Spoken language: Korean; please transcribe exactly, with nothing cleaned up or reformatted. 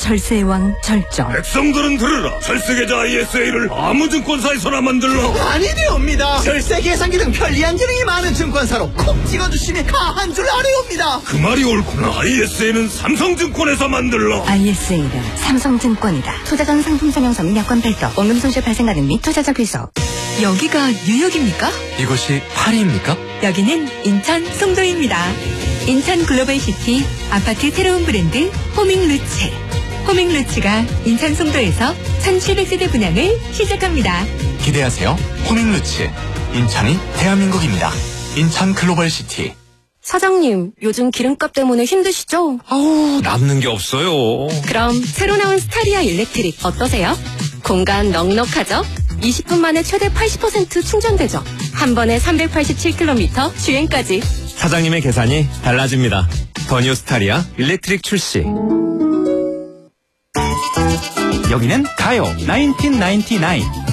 절세의 왕 절정. 백성들은 들으라. 절세계좌 아이에스에이를 아무 증권사에서나 만들라. 아니되옵니다. 절세 계산기 등 편리한 기능이 많은 증권사로 콕 찍어주시면 한 줄 알아옵니다. 그 말이 옳구나. 아이에스에이는 삼성증권에서 만들라. 아이에스에이는 삼성증권이다. 투자 전 상품 성형서 및 약관 발더, 원금 손실 발생 가능 및 투자자 귀속. 여기가 뉴욕입니까? 이곳이 파리입니까? 여기는 인천 송도입니다. 인천 글로벌시티 아파트 새로운 브랜드 호밍루츠. 호밍루츠가 인천 송도에서 천칠백 세대 분양을 시작합니다. 기대하세요. 호밍루츠. 인천이 대한민국입니다. 인천 글로벌시티. 사장님, 요즘 기름값 때문에 힘드시죠? 아우, 남는 게 없어요. 그럼 새로 나온 스타리아 일렉트릭 어떠세요? 공간 넉넉하죠? 이십 분 만에 최대 팔십 퍼센트 충전되죠? 한 번에 삼백팔십칠 킬로미터 주행까지. 사장님의 계산이 달라집니다. 더 뉴 스타리아 일렉트릭 출시. 여기는 가요 나인틴 나인티나인.